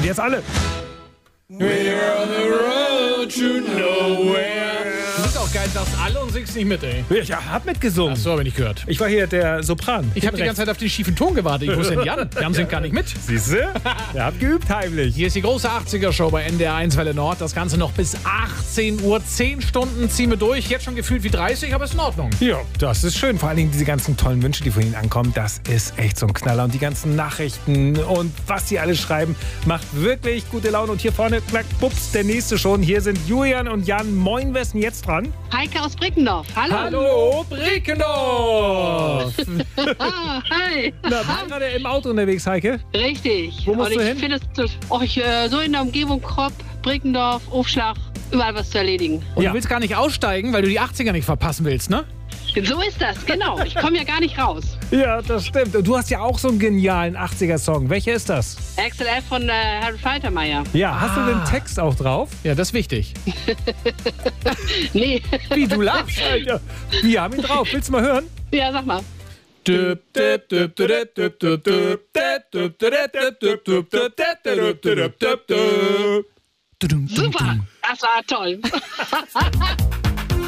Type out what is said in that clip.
Und jetzt alle. We're on the road to nowhere. Du bist auch geil, sagst alle und singst nicht mit, ey. Ich hab mitgesungen. Ach so, habe ich nicht gehört. Ich war hier der Sopran. Ich habe die ganze Zeit auf den schiefen Ton gewartet. Ich wusste, Jan singt gar nicht mit. Siehste? Ihr habt geübt heimlich. Hier ist die große 80er-Show bei NDR 1 Welle Nord. Das Ganze noch bis 18 Uhr. 10 Stunden ziehen wir durch. Jetzt schon gefühlt wie 30, aber ist in Ordnung. Ja, das ist schön. Vor allen Dingen diese ganzen tollen Wünsche, die von Ihnen ankommen. Das ist echt so ein Knaller. Und die ganzen Nachrichten und was Sie alle schreiben, macht wirklich gute Laune. Und hier vorne, knack, bups, der nächste schon. Hier sind Julian und Jan. Moin, wer ist denn jetzt dran? Heike aus Brickendorf. Hallo. Hallo, Brickendorf! Hi. Na, bist gerade im Auto unterwegs, Heike? Richtig. Wo musst und du ich hin? finde es so in der Umgebung Kropp, Brickendorf, Aufschlag, überall was zu erledigen. Und Ja. du willst gar nicht aussteigen, weil du die 80er nicht verpassen willst, ne? So ist das, genau. Ich komme ja gar nicht raus. Ja, das stimmt. Und du hast ja auch so einen genialen 80er-Song. Welcher ist das? XLF von Harry Faltermeier. Ja, hast du den Text auch drauf? Ja, das ist wichtig. Nee. Wie, du lachst, Alter. Wir haben ihn drauf. Willst du mal hören? Ja, sag mal. Super. Das war toll.